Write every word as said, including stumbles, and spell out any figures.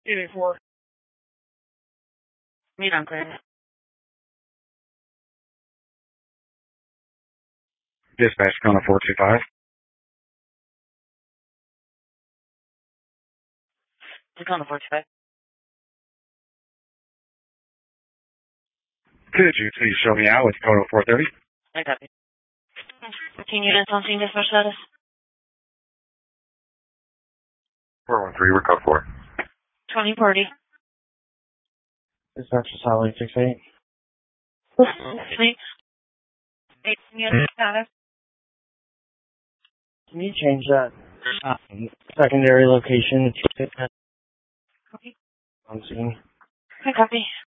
eight eight four. Meet on clear. Dispatch, Kona four two five. Tacoma four two five. Could you please show me out with Kona four thirty? I copy. fifteen units on scene, dispatch status. four one three, we're code four. twenty forty. Dispatch is Highway six eight. Sweet. eighteen units status. Can you change that um, secondary location to Copy. on scene? I copy.